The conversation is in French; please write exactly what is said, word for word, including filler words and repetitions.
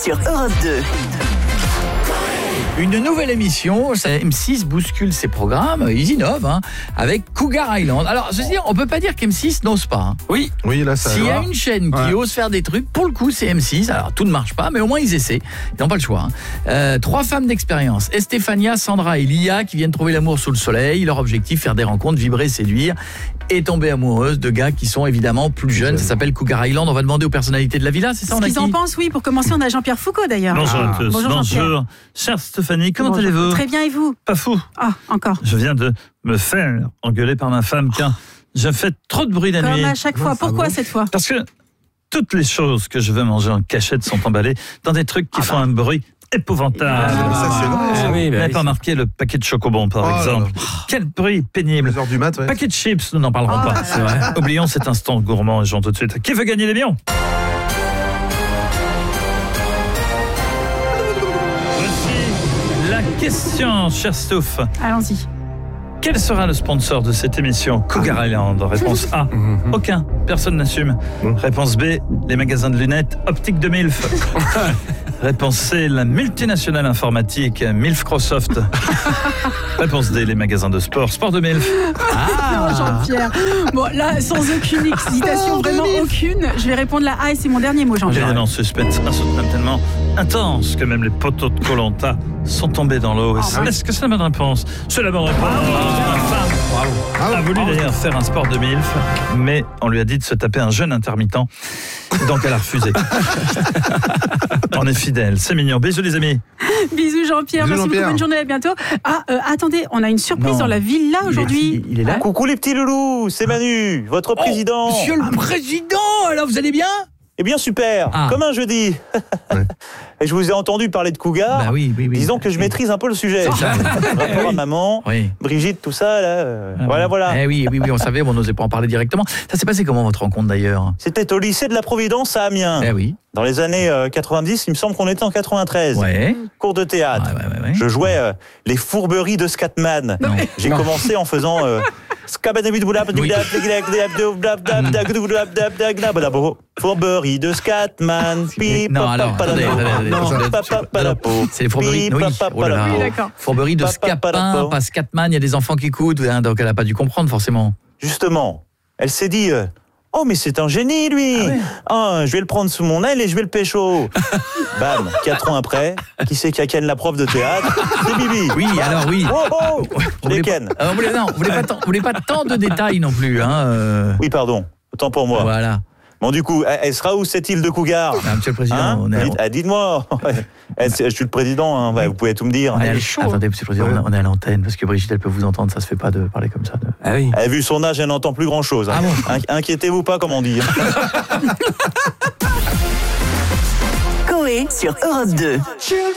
sur Europe deux. Une nouvelle émission, M six bouscule ses programmes, ils innovent, hein, avec Cougar Island. Alors, je veux dire, on peut pas dire qu'M six n'ose pas. Hein. Oui, oui, là, ça. S'il y a une chaîne qui ouais. ose faire des trucs, pour le coup, c'est M six. Alors, tout ne marche pas, mais au moins ils essaient. Ils n'ont pas le choix. Hein. Euh, trois femmes d'expérience, Estefania, Sandra et Lia, qui viennent trouver l'amour sous le soleil. Leur objectif, faire des rencontres, vibrer, séduire et tomber amoureuses de gars qui sont évidemment plus jeunes. Ça s'appelle Cougar Island. On va demander aux personnalités de la villa, c'est ça? Ce qu'ils en pensent, oui. Pour commencer, on a Jean-Pierre Foucault d'ailleurs. Bonjour à tous. Bonjour, Bonjour. Chère Stéphanie, comment Bonjour. allez-vous? Très bien, et vous? Pas fou. Ah, encore. Je viens de me faire engueuler par ma femme car je fais trop de bruit la Comme nuit. à chaque fois. Pourquoi cette fois? Parce que toutes les choses que je veux manger en cachette sont emballées dans des trucs qui ah font bah. un bruit épouvantable. Ah, ça, c'est vrai. Ah, oui, vous n'avez pas marqué le paquet de chocobons, par oh exemple. Là là. Quel bruit pénible. deux heures du mat, ouais. Paquet de chips, nous n'en parlerons oh pas. C'est vrai. Oublions cet instant gourmand et j'en tout de suite. Qui veut gagner des millions? Voici la question, cher Stouff. Allons-y. Quel sera le sponsor de cette émission? Cougar Island. Réponse A, aucun, personne n'assume. Réponse B, les magasins de lunettes Optique de Milf. Réponse C, la multinationale informatique Milfcrosoft. Réponse D, les magasins de sport Sport de Milf. Ah, Jean-Pierre. Bon, là, sans aucune hésitation, vraiment aucune, je vais répondre la A et c'est mon dernier mot, Jean-Pierre. J'ai dans ce suspense insoutenable tellement intense que même les poteaux de Koh-Lanta sont tombés dans l'eau. Oh, Est-ce que c'est la bonne réponse? C'est la bonne réponse. Ma femme a voulu d'ailleurs faire un sport de Milf, mais on lui a dit de se taper un jeûne intermittent. Donc elle a refusé. On est fidèles, c'est mignon. Bisous les amis. Bisous Jean-Pierre, Bisous merci Jean-Pierre. beaucoup, bonne journée, à bientôt. Ah, euh, attendez, on a une surprise Non. dans la villa aujourd'hui. Il est, il est là. Coucou les petits loulous, c'est Manu, votre Oh, président. Monsieur le président, alors vous allez bien? Eh bien super, Ah. comme un jeudi. Ouais. Et je vous ai entendu parler de Cougar. Bah oui, oui, oui. Disons que je maîtrise un peu le sujet. C'est ça. Rapport à maman, Oui. Brigitte, tout ça, là. euh, Ah, voilà, oui. voilà. Eh oui, oui, oui, on savait, mais on n'osait pas en parler directement. Ça s'est passé comment votre rencontre d'ailleurs? C'était au lycée de la Providence à Amiens. Eh oui. Dans les années euh, quatre-vingt-dix, il me semble qu'on était en quatre-vingt-treize. Ouais. Cours de théâtre. Ouais, ouais, ouais, ouais. Je jouais euh, les fourberies de Scatman. Non. J'ai Non. commencé en faisant euh, fourberie de Scatman. Non, alors, attendez, attendez, attendez. C'est les fourberies, oui, oh là là. Oui, d'accord. Fourberie de Scapin, pas Scatman, il y a des enfants qui écoutent, hein, donc elle n'a pas dû comprendre forcément. Justement, elle s'est dit euh, oh mais c'est un génie lui. Ah ouais. Ah, je vais le prendre sous mon aile et je vais le pécho. Bam, quatre ans après, qui c'est qui a ken la prof de théâtre? C'est Bibi. Oui, alors oui. Oh oh, je Vous les voulez ken. pas, euh, vous voulez, non, vous voulez pas, tant, vous voulez pas tant de détails non plus, hein. Euh, Oui pardon, autant pour moi. voilà. Bon du coup, elle elle sera où cette île de Cougar? Ah, monsieur le président, Hein on est, Dites- ah, Dites-moi. Eh, c'est- je suis le président, hein, ouais, vous pouvez tout me dire. on est à, Elle est chaud. attendez, monsieur le président, on est- on est à l'antenne parce que Brigitte elle peut vous entendre, ça se fait pas de parler comme ça. De... Ah oui. Eh, vu son âge, elle n'entend plus grand-chose. Hein. Ah bon? In- Inquiétez-vous pas, comme on dit. Coé sur Europe deux.